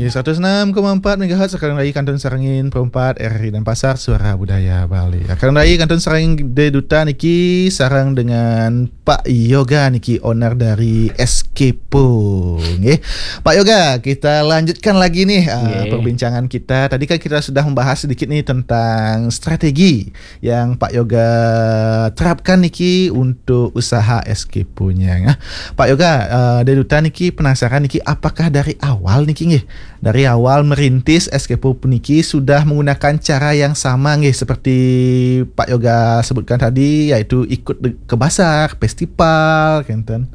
Ini 106,4 MHz sekarang lagi Kantun Sarangin Perempat RRI dan Pasar Suara Budaya Bali. Sekarang lagi Kantun Sarangin de Duta niki sarang dengan Pak Yoga niki owner dari Eskepo. Pak Yoga, kita lanjutkan lagi nih perbincangan kita. Tadi kan kita sudah membahas sedikit nih tentang strategi yang Pak Yoga terapkan niki untuk usaha Eskepo-nya. Pak Yoga, de Duta niki penasaran niki apakah dari awal niki dari awal merintis Eskepo puniki sudah menggunakan cara yang sama seperti Pak Yoga sebutkan tadi, yaitu ikut ke pasar, festival, kenten.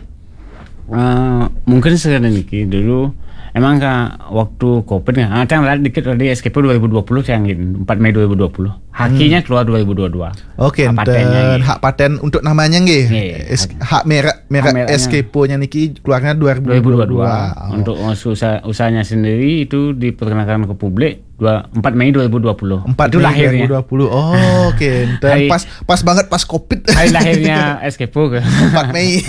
Mungkin sekarang niki dulu emang waktu Covid kan lihat dikit dari Eskepo 2020 yang 4 Mei 2020. Hakinya keluar 2022. Oke, hak paten untuk namanya hak merek Eskepo-nya niki keluarnya 2022. Untuk usahanya sendiri itu diperkenalkan ke publik 4 Mei 2020. 4 itu Mei lahirnya. 2020. Oke, pas banget pas Covid. Hari lahirnya Eskepo 4 Mei.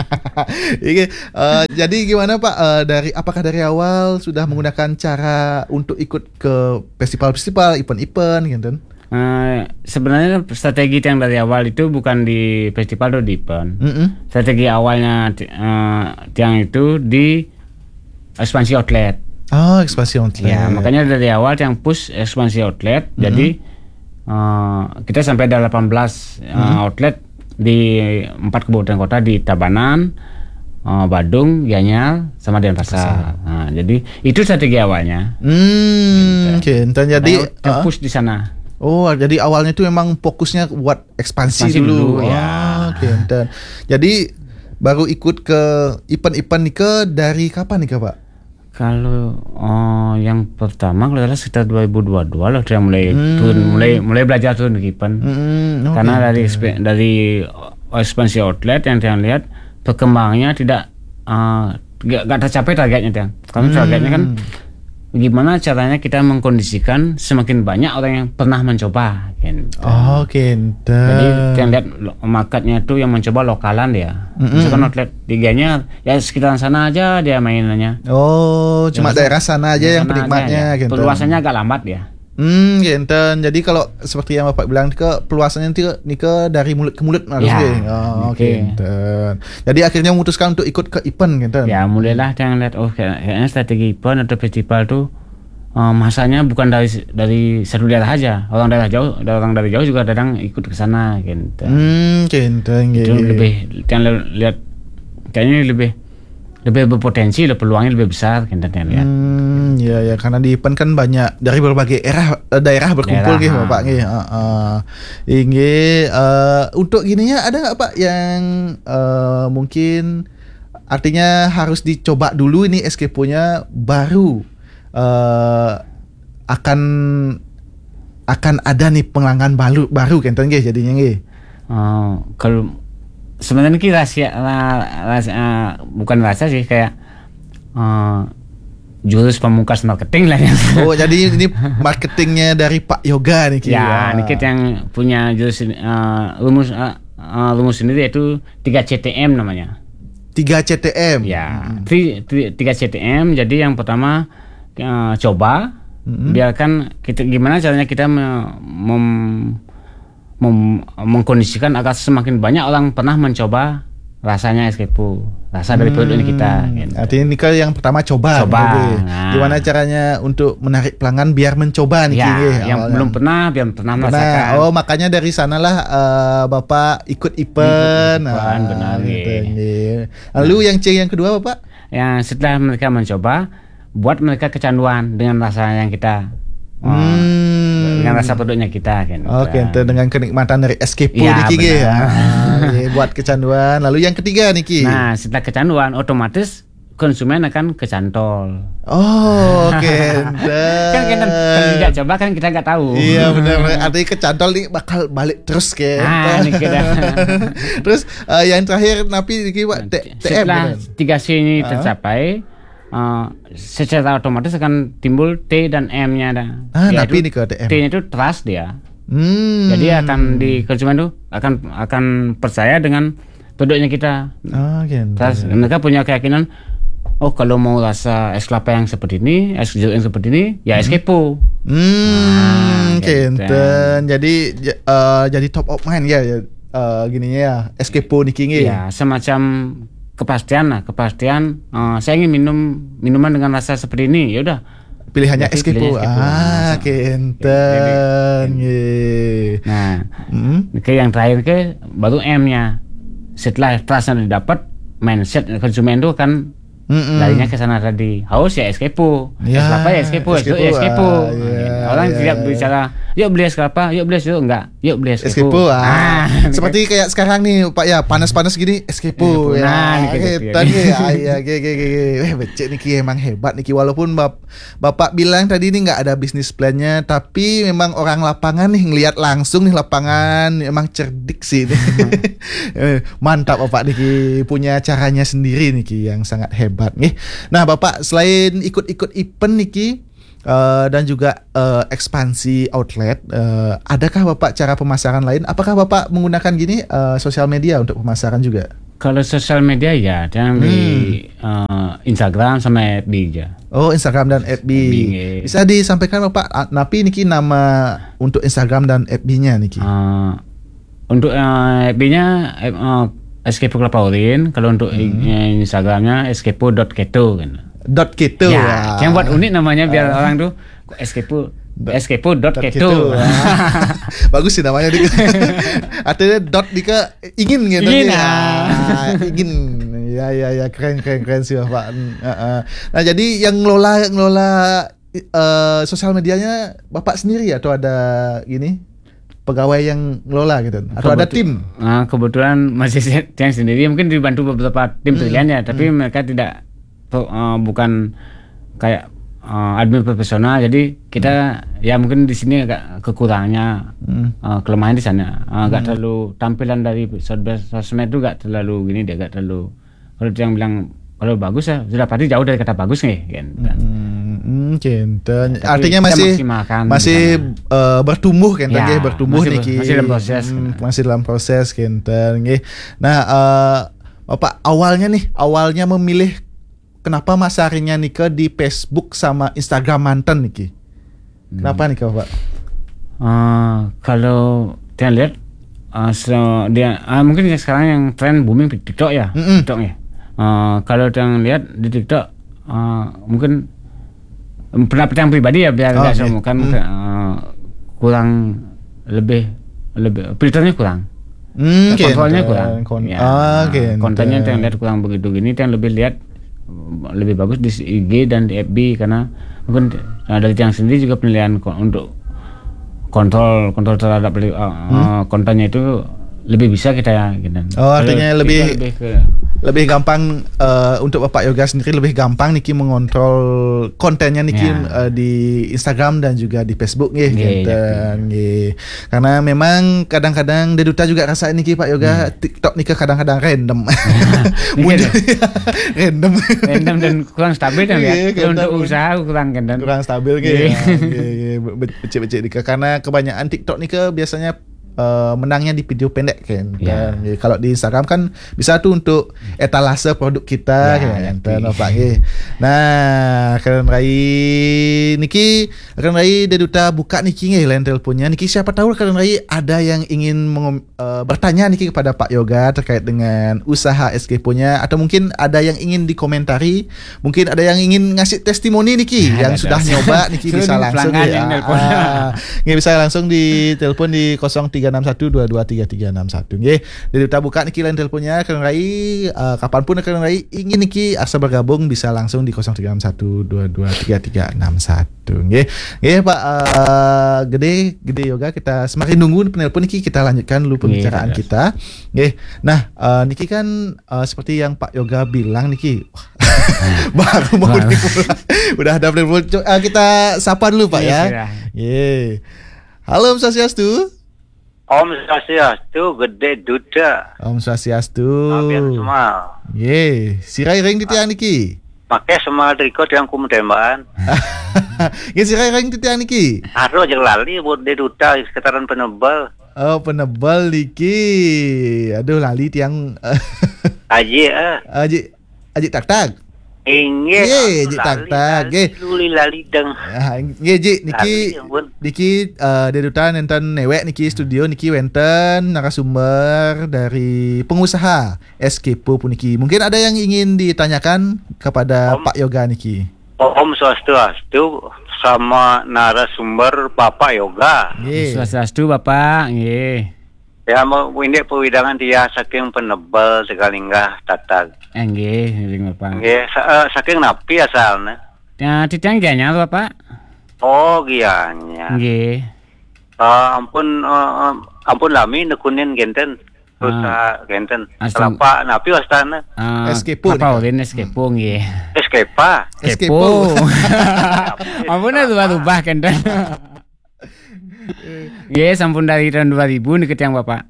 Jadi gimana Pak, apakah dari awal sudah menggunakan cara untuk ikut ke festival-festival, event-event gitu? Sebenarnya strategi yang dari awal itu bukan di festival atau di event. Strategi awalnya yang itu di ekspansi outlet. Oh, ekspansi outlet. Ya, makanya dari awal yang push ekspansi outlet. Jadi kita sampai ada 18 outlet di 4 kabupaten kota di Tabanan, Badung, Gianyar, sama Denpasar. Nah, jadi itu strategi awalnya. Jadi push di sana. Oh, jadi awalnya itu memang fokusnya buat ekspansi dulu. Ya. Jadi baru ikut ke event-event nih dari kapan nih Pak? Kalau yang pertama kalau sekitar 2022 lah sudah mulai belajar turun ke event. Karena dari ekspansi outlet yang saya lihat perkembangannya tidak nggak tercapai targetnya. Karena targetnya kan gimana caranya kita mengkondisikan semakin banyak orang yang pernah mencoba gitu. Jadi yang lihat marketnya itu yang mencoba lokalan dia. Misalkan outlet tiganya ya sekitaran sana aja dia mainannya. Cuma daerah sana aja yang penikmatnya gitu. Perluasannya agak lambat dia. Genten. Jadi kalau seperti yang Bapak bilang peluasannya ke dari mulut ke mulut harusnya. Genten. Jadi akhirnya memutuskan untuk ikut ke event genten. Ya, mulailah dengan lihat kayaknya strategi event atau festival tuh masanya bukan dari satu daerah aja. Orang dari jauh juga kadang ikut ke sana gitu. Genten. Itu lebih lihat kayaknya lebih berpotensi, peluangnya lebih besar kita lihat. Ya karena di event kan banyak dari berbagai daerah berkumpul gitu Bapak untuk gininya ada nggak Pak yang mungkin artinya harus dicoba dulu ini Eskepo-nya baru akan ada nih pelanggan baru kan jadinya kalau sebenarnya ini rahasia bukan rahasia sih, kayak jurus pamungkas marketing lah ya. Jadi ini marketingnya dari Pak Yoga nih. Ya, ini kita yang punya jurus rumus sendiri yaitu 3CTM namanya. 3CTM. Ya, 3CTM. Jadi yang pertama coba, biarkan kita gimana caranya kita mengkondisikan agar semakin banyak orang pernah mencoba rasanya Eskepo, rasa dari produk kita. Gitu. Artinya ini yang pertama coba. Gimana caranya untuk menarik pelanggan biar mencoba nih? Yang belum pernah biar pernah merasakan. Makanya dari sanalah Bapak ikut event. Benar. Lalu yang yang kedua Bapak? Yang setelah mereka mencoba, buat mereka kecanduan dengan rasa yang kita. Dengan rasa produknya kita kan. Dengan kenikmatan dari Eskepo niki buat kecanduan. Lalu yang ketiga niki. Nah, setelah kecanduan otomatis konsumen akan kecantol. Kan kita tidak coba kan kita nggak tahu. Iya benar. Artinya kecantol nih bakal balik terus Terus yang terakhir napi niki Pak TM. Setelah 3C ini tercapai, secara otomatis akan timbul T dan M-nya ada. Tapi ini ke TM. T-nya itu trust dia. Jadi akan di konsumen tuh akan percaya dengan produknya kita. Gitu. Trust. Mereka punya keyakinan oh kalau mau rasa es kelapa yang seperti ini, es jeruk yang seperti ini, ya es kepo. Kenten. Jadi top of mind ya, gininya ya, es kepo niki nggih. Ya, semacam kepastian. Saya ingin minum minuman dengan rasa seperti ini, ya udah. Pilihannya es kepo. Kenten. Nah, yang terakhir baru M-nya. Setelah trustnya didapat, mindset konsumen itu kan larinya ke sana tadi. Haus ya es kepo, es kelapa ya es kepo, es kepo. Orang tidak bicara, yuk beli es kelapa, yuk beli es jeruk, enggak, yuk beli es kepo. Seperti kayak sekarang nih Pak ya, panas-panas gini es kepo. Becek niki emang hebat niki, walaupun Bapak bilang tadi ini nggak ada bisnis plannya, tapi memang orang lapangan nih ngelihat langsung nih lapangan, emang cerdik sih. Mantap Bapak niki, punya caranya sendiri niki yang sangat hebat nih. Nah Bapak selain ikut-ikut event niki dan juga ekspansi outlet, adakah Bapak cara pemasaran lain? Apakah Bapak menggunakan gini sosial media untuk pemasaran juga? Kalau sosial media ya, yang di Instagram sama FB aja. Oh, Instagram dan FB. Bisa disampaikan Bapak, napi niki nama untuk Instagram dan FB-nya niki? Untuk FB-nya Eskepo Kelapa Urin, kalau untuk Instagramnya eskepo.keto kan. .keto. Ya, yang buat unik namanya biar orang tuh eskepo.keto. Bagus sih namanya dik. Artinya dot dika ingin gitu. Ingin. Ya keren sih Bapak. Nah, jadi yang ngelola sosial medianya Bapak sendiri atau ada gini pegawai yang ngelola gitu atau ada tim? Kebetulan masih yang sendiri, mungkin dibantu beberapa tim pilihannya, tapi mereka tidak bukan kayak admin profesional, jadi kita ya mungkin di sini agak kekurangannya, kelemahan di sana, agak terlalu tampilan dari sosmed itu agak terlalu gini, dia agak terlalu, kalau yang bilang kalau bagus ya sudah pasti jauh dari kata bagus nih kan. Artinya masih bertumbuh kan, ya, bertumbuh niki, masih dalam proses kenten. Nah, Bapak awalnya memilih kenapa masarinya nika di Facebook sama Instagram mantan niki? Kenapa nih Bapak? Kalau kita lihat mungkin sekarang yang tren booming TikTok ya, TikTok ya. Kalau yang lihat di TikTok mungkin pendapat yang pribadi ya, biar nggak semua kan kurang lebih filternya kurang, kontrolnya kurang, kontennya yang lihat kurang begitu gini, yang lebih lihat lebih bagus di IG dan di FB, karena mungkin dari yang sendiri juga penilaian untuk kontrol terhadap kontennya itu lebih bisa kita ya gitu. Artinya lebih gampang untuk Bapak Yoga sendiri, lebih gampang niki mengontrol kontennya niki di Instagram dan juga di Facebook nggih. Karena memang kadang-kadang Deduta juga rasa niki Pak Yoga, TikTok niki kadang-kadang random. Random dan kurang stabil kan ya. Untuk usaha kurang stabil nggih. Becek-becek niki karena kebanyakan TikTok niki biasanya menangnya di video pendek kan. Kalau di Instagram kan bisa tuh untuk etalase produk kita kan. Nah, keren rai Deduta buka niki lain teleponnya niki, siapa tahu keren rai ada yang ingin bertanya niki kepada Pak Yoga terkait dengan usaha Eskepo-nya, atau mungkin ada yang ingin dikomentari, mungkin ada yang ingin ngasih testimoni niki yang sudah nyoba niki bisa langsung bisa langsung di telepon di 0361223361 nggih. Deduta buka niki lain teleponnya keren rai, kapanpun keren rai ingin niki asa bergabung bisa langsung di 0361223361 nggih. Nggih Pak Gede Yoga, kita semakin nunggu penelpon niki, kita lanjutkan dulu pembicaraan kita nggih. Nah, niki kan seperti yang Pak Yoga bilang niki baru mau dimulai udah ada penelpon, kita sapa dulu Pak ya. Halo, Om Swastiastu. Om Swastiastu, Gede Duda. Om Swastiastu. Abian semua. Sirai ring titiang niki. Pakai semua record yang kumdembaan. Sirai ring titiang niki. Aduh jeung lali buat Gede Duda sekitaran penebal. Oh, penebal niki. Aduh lali tiang Aji tak. Nggih, Ji tak. Nggih. Lali deng. Nggih, Ji niki dedutan enten newek niki studio niki wenten narasumber dari pengusaha Eskepo puniki. Mungkin ada yang ingin ditanyakan kepada Pak Yoga niki. Om Swastiastu sama narasumber Bapak Yoga. Nggih. Swastiastu Bapak, nggih. Ya mau ini pewidangan dia saking penebal segalinggah tatag. Nggih, Bapak. Nggih, saking napi asalnya. Ya, titiang janya Bapak. Oh, gianya. Nggih. Ampun lami nekunin genten. Usaha genten. Kelapa napi wastana. Eskepo. Paurin Eskepo nggih. Eskepa. Eskepo. Ampun rubah-rubah kenten. Nggih, sampun dari tahun 2000 nih ketiang Bapak.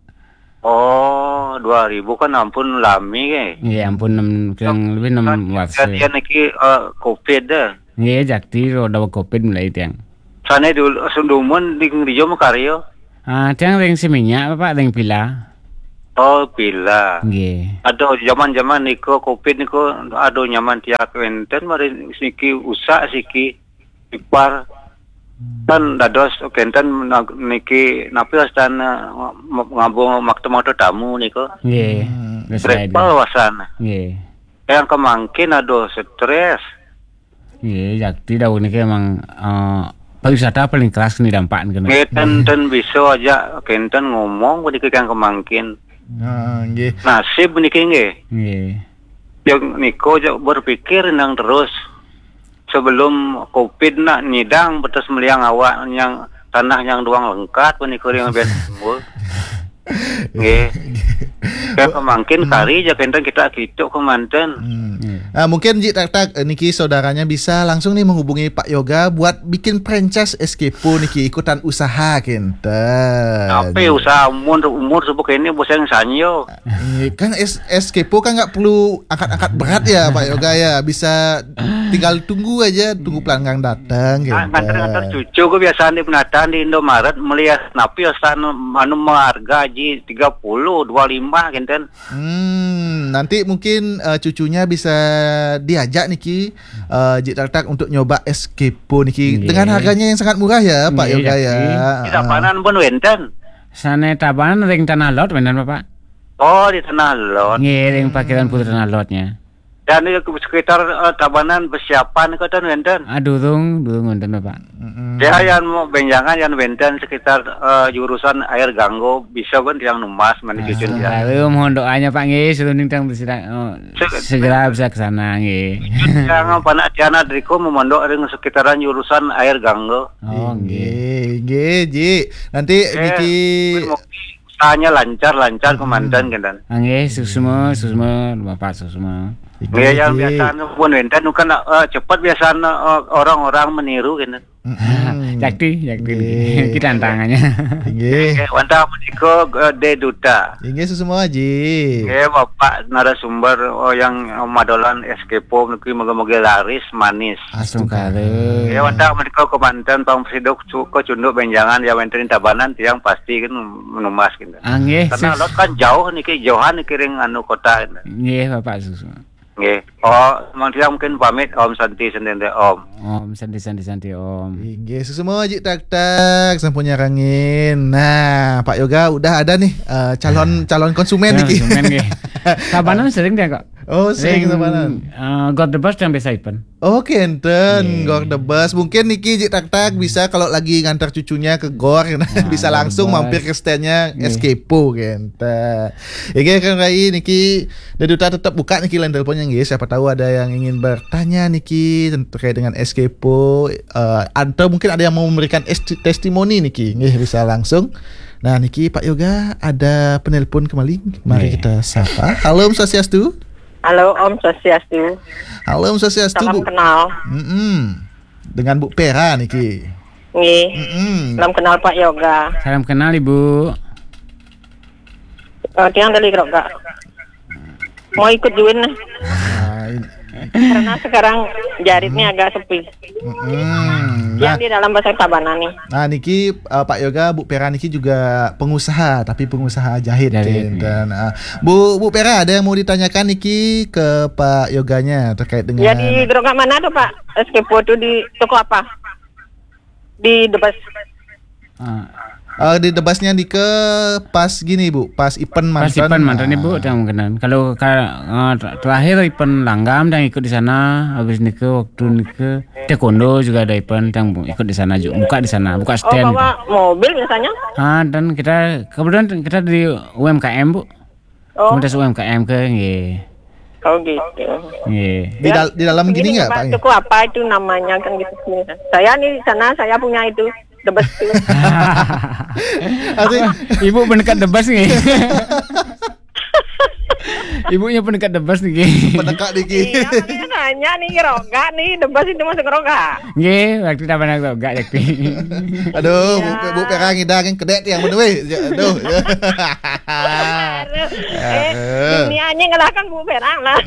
Oh, 2000 kan ampun lami ke. Nggih, ampun kurang lebih 6 warsa. Kalian iki Covid dah. Nggih, jakti roda Covid mulai tiang. Sana dulu sundumun di Rio Makaryo. Tiang ring seminyak Bapak, ring pila. Oh, pila. Nggih. Aduh, zaman-zaman niko Covid niko aduh nyaman tiap wenten mari siki usak siki ipar. Kan dados kenten niki napi astana ngabung maktu tamu niko. Nggih. Repal wasana. Nggih. Yang kemangkin aduh stres. Nggih, jakti daun niki emang pariwisata paling keras nih dampak kena. Kenten bisa aja kenten ngomong niki kang kemangkin. Nggih. Nasib niki nggih. Nggih. Yang niko berpikir nang terus sebelum Covid nak nyidang betes meliang awak yang tanah yang doang lengkat peniko yang biasa sembuh. Nggih. Kayak kemangkin kari aja kenten kita gitu kemanten. Mungkin Ji tak niki saudaranya bisa langsung nih menghubungi Pak Yoga buat bikin franchise Eskepo niki ikutan usaha kenten. Apa usaha umur sebuk ini bos yang sanyo. Kan Eskepo kan nggak perlu angkat-angkat berat ya Pak Yoga ya, bisa tinggal tunggu aja, tunggu pelanggan datang gitu. Ngantar cucu gue biasanya penataan di Indomaret melihat napi asana anu harga ji 30 25 kenten. Nanti mungkin cucunya bisa diajak niki Ji tak untuk nyoba Eskepo niki dengan harganya yang sangat murah ya Pak Yoga ya. Di tabanan pun wenten. Sana tabanan ring tanah lot wenten Bapak. Oh, di tanah lot. Nggih, ring parkiran putih tanah lotnya. Dan di sekitar tabanan persiapan kata wenten. Durung wenten Bapak. Ya yang mau benjangan yang wenten sekitar jurusan air ganggo bisa kan yang numas mani cucun dia. Lalu mohon doanya Pak nggih suruning tang segera bisa ke sana nggih. Yang panak tiana driko memondok ring sekitaran jurusan air ganggo. Oh nggih. Nggih, Ji. Nanti niki usahanya lancar kemandan kan. Nggih, susuma Bapak susuma. Ya yang biasanya pun wenten kan cepat biasanya orang-orang meniru kan. Jakti kita tantangannya. Nggih. Wanta meniko de duta. Nggih semua Ji. Nggih Bapak narasumber yang madolan Eskepo niki moga-moga laris manis. Asungkare. Ya wanta meniko kemanten Pang Presidok ko cunduk benjangan ya wenten tabanan tiang pasti kan menumas gitu. Nggih. Karena lot kan jauh niki jauhan niki ring anu kota. Nggih Bapak susu. Nggih. Oh, mungkin pamit Om Santi sendiri Om. Om santi Om. Nggih, semua Ji tak sampun nyarangin. Nah, Pak Yoga udah ada nih calon konsumen niki. Konsumen nggih. Tabanan sering dia kok. Oh, sering tabanan. God the bus yang biasa ipen. Oh, kenten God the bus. Mungkin niki Ji tak bisa kalau lagi ngantar cucunya ke gor bisa langsung mampir ke standnya Eskepo kenten. Ya kan Rai niki Deduta tetap buka niki line teleponnya nggih. Siapa tahu ada yang ingin bertanya niki terkait dengan Eskepo atau mungkin ada yang mau memberikan testimoni niki. Nggih bisa langsung. Nah, niki Pak Yoga ada penelpon kembali. Mari kita sapa. Halo Om Swastiastu. Halo Om Swastiastu. Halo Om Swastiastu. Salam kenal. Dengan Bu Pera niki. Nggih. Salam kenal Pak Yoga. Salam kenal Ibu. Tiang dari Kak. Mau ikut join? Karena sekarang jaritnya agak sepi. Yang di dalam pasar Tabanan nih. Nah niki Pak Yoga, Bu Pera niki juga pengusaha, tapi pengusaha jahit. Dan Bu Pera ada yang mau ditanyakan niki ke Pak Yoganya terkait dengan. Ya di geroga mana tuh Pak? Eskepo tuh di toko apa? Di Debes. Di Debasnya di ke pas gini Bu, pas event mantan. Pas event mantan Ibu yang mungkin. Kalau terakhir event langgam yang ikut di sana, habis nikah waktu nikah taekwondo juga ada event yang ikut di sana juga, buka di sana, buka stand. Bawa mobil biasanya? Dan kemudian kita di UMKM Bu. Komunitas UMKM ke nggih. Oh gitu. Nggih. Di dalam gini enggak Pak? Toko apa itu namanya kan gitu. Saya nih di sana saya punya itu Debes tuh. Ibu pendekat Debes nih. Ibunya pendekat Debes nih. Pendekat diki. Iya, makanya nanya nih Roga nih Debes itu masuk Roga. Nggih, waktu ta banyak Roga yakti. Aduh, Bu Pera ngidang kedek yang bener weh. Aduh. Dunianya ngelahkan Bu Pera lah.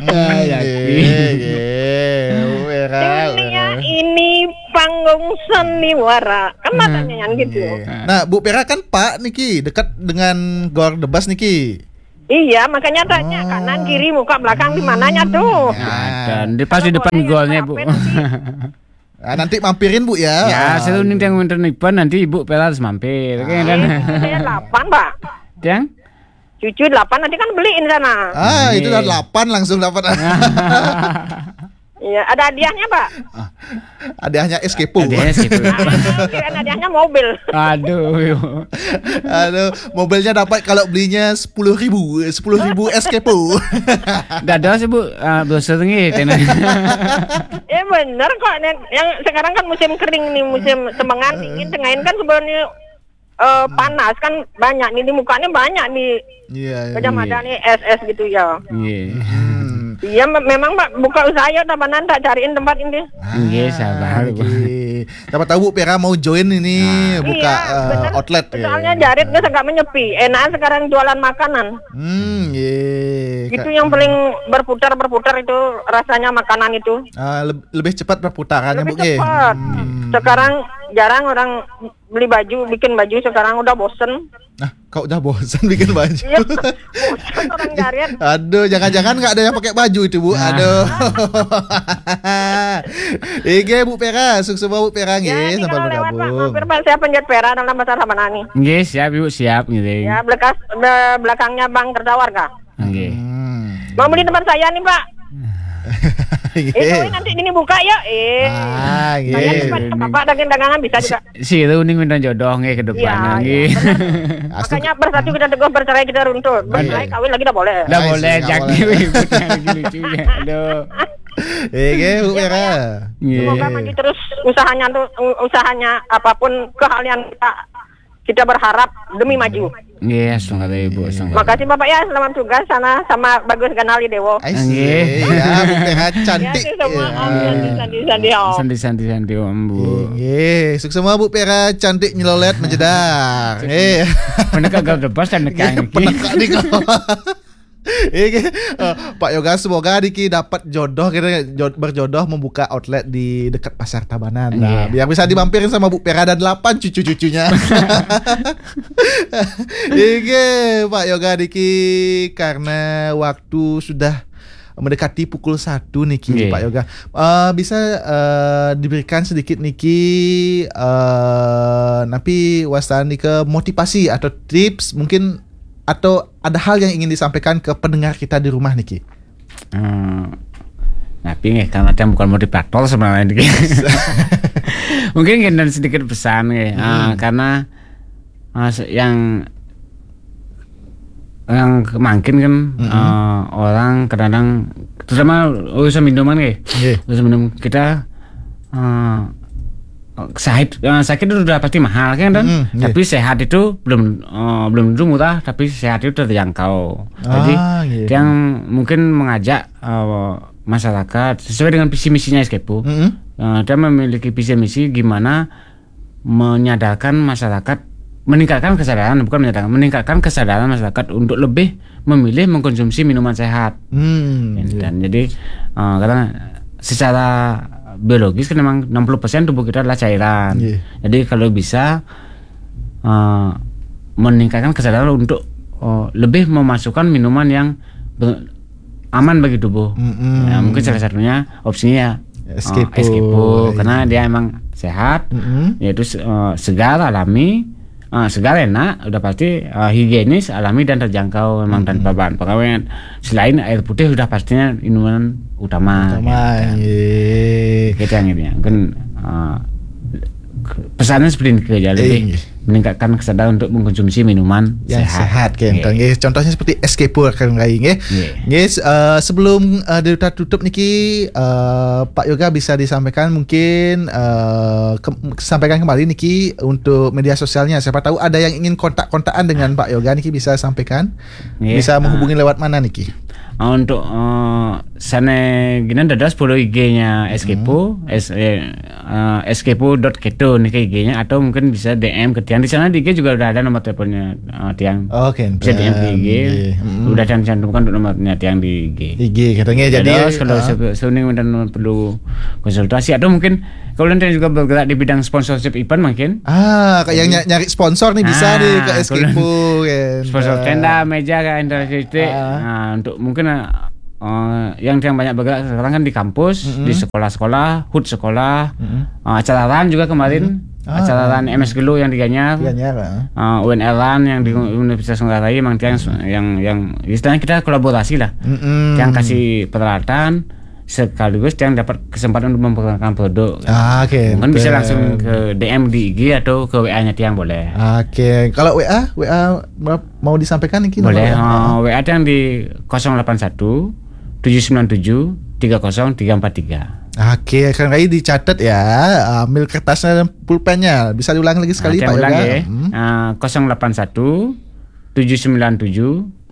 Bu Pera. Dunia ini panggung seniwara. Kan matanya yang gitu. Nah, Bu Pera kan Pak niki dekat dengan Gor Debes niki. Iya, makanya tanya kanan kiri muka belakang di mananya tuh. Dan di pas di depan golnya Bu. Nanti mampirin Bu ya. Ya, selalu nih yang winter nipan nanti Ibu Pera harus mampir. Saya 8 Pak. Yang? Cucu 8 nanti kan beliin sana. Itu udah 8 langsung dapat. Iya, ada hadiahnya Pak. Hadiahnya Eskepo. Hadiahnya mobil. Aduh, mobilnya dapat kalau belinya 10.000 Eskepo. Dadah sih Bu, brosur nih. Bener kok. Yang sekarang kan musim kering nih, musim semangat dingin, tengahin kan sebenarnya panas kan banyak nih di mukanya banyak nih. Iya. Ada nih SS gitu ya. Iya. Iya memang Pak buka usaha ya Tabanan tak cariin tempat ini. Iya sabar. Dapat tahu Bu Pera mau join ini buka outlet. Soalnya jaritnya agak menyepi. Enak sekarang jualan makanan. Itu yang paling berputar itu rasanya makanan itu. Lebih cepat perputarannya Bu. Lebih cepat. Sekarang jarang orang beli baju, bikin baju sekarang udah bosen. Nah, kau udah bosan bikin baju? Iya, bosan orang jarit. Aduh, jangan-jangan nggak ada yang pakai baju itu Bu. Aduh. Oke Bu Pera, sukses Bu Pera nggih sampai bergabung. Mampir Pak, saya penjat Pera dalam pasar Tabanan nih. Nggih, siap Ibu, siap gitu. Ya, belakangnya Bang Kertawar Kak. Nggih. Mau beli tempat saya nih Pak. Nanti ini buka ya. Bapak dagangan bisa juga. Si itu nih minta jodoh nggih ke depannya nggih. Makanya bersatu kita teguh, bercerai kita runtuh. Bercerai kawin lagi dah boleh. Dah boleh jadi lucunya. Aduh. Bu Pera. Semoga maju terus usahanya apapun keahlian kita berharap demi maju. Iya, semoga Ibu. Makasih Bapak ya, selamat tugas sana sama Bagus Ganali Dewo. Nggih. Ya, Bu Pera cantik. Ya, semua Sandi Om Bu. Nggih, sukses semua Bu Pera cantik nyelolet menjedar. Pendekat Gor Debes dan nekang. Pendekat di Pak Yoga semoga Diki dapat jodoh berjodoh membuka outlet di dekat pasar Tabanan. Nah, biar bisa dimampirin sama Bu Pera dan 8 cucu-cucunya. Pak Yoga Diki karena waktu sudah mendekati pukul 1 niki Pak Yoga. Bisa diberikan sedikit niki napi wastan ke motivasi atau tips mungkin atau ada hal yang ingin disampaikan ke pendengar kita di rumah niki? Tapi karena dia bukan motivator sebenarnya niki. Mungkin dan sedikit pesan karena yang kemakin kan orang kadang terutama urusan minuman urusan minum kita sakit itu udah pasti mahal kan tapi sehat itu belum tentu murah, tapi sehat itu terjangkau. Jadi yang mungkin mengajak masyarakat sesuai dengan visi misinya Eskepo. Dia memiliki visi misi gimana menyadarkan masyarakat meningkatkan kesadaran masyarakat untuk lebih memilih mengkonsumsi minuman sehat. Dan jadi karena secara biologis kan memang 60% tubuh kita adalah cairan. Jadi kalau bisa meningkatkan kesadaran untuk lebih memasukkan minuman yang aman bagi tubuh. Mungkin salah satunya opsinya Eskepo karena dia emang sehat, yaitu segar, alami, segar, enak, udah pasti higienis, alami dan terjangkau memang tanpa bahan pengawet. Selain air putih sudah pastinya minuman utama. Gitu yang ini. Mungkin pesannya seperti ini aja, lebih meningkatkan kesadaran untuk mengkonsumsi minuman yang sehat kan. Contohnya seperti Eskepo kan nggih. Sebelum Deduta tutup niki Pak Yoga bisa disampaikan mungkin sampaikan kembali niki untuk media sosialnya. Siapa tahu ada yang ingin kontak-kontakan dengan Pak Yoga niki bisa sampaikan. Bisa menghubungi lewat mana niki? Untuk sana gini ada 10 IG-nya Eskepo, eskepo.keto nih IG-nya, atau mungkin bisa DM ke Tiang. Di sana di IG juga udah ada nomor teleponnya Tiang. Bisa DM di IG. Udah cantumkan untuk nomornya Tiang di IG. Katanya jadi kalau seuning dan perlu konsultasi, atau mungkin kalau nanti juga bergerak di bidang sponsorship event mungkin. Kayak yang nyari sponsor nih bisa nih ke Eskepo kan. Sponsor tenda, meja kayak interaksi. Untuk mungkin yang banyak bergerak sekarang kan di kampus, di sekolah-sekolah, HUT sekolah, acara RAN juga kemarin, acara RAN MS Gelu yang di Gianyar, UNR RAN yang di Universitas Ngurah Rai, memang yang istilahnya kita kolaborasi lah, yang kasih peralatan sekaligus yang dapat kesempatan untuk memperkenalkan produk. Mungkin bisa langsung ke DM di IG atau ke WA-nya Tiang boleh. Kalau WA mau disampaikan nih? Boleh. WA yang di 081 797 30343. Kan kayak dicatat ya, ambil kertasnya dan pulpennya. Bisa diulang lagi sekali Pak Yoga. 081 797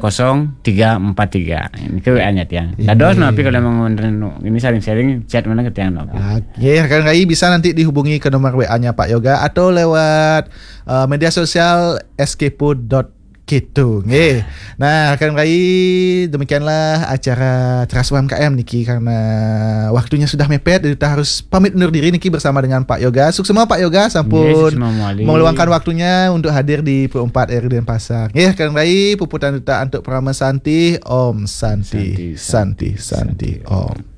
30343. Ini ke WA-nya Tiang. Dados tapi kalau memang ini sharing chat mana ke Tiang. Kan kayak bisa nanti dihubungi ke nomor WA-nya Pak Yoga atau lewat media sosial eskepo.keto. Nah, kan demikianlah acara Teras UMKM niki, karena waktunya sudah mepet, jadi kita harus pamit undur diri niki bersama dengan Pak Yoga. Sukses semua Pak Yoga, sampun meluangkan waktunya untuk hadir di Pro4 RI Denpasar. Kan puputan duta untuk Prama Santi, Om Santi Om.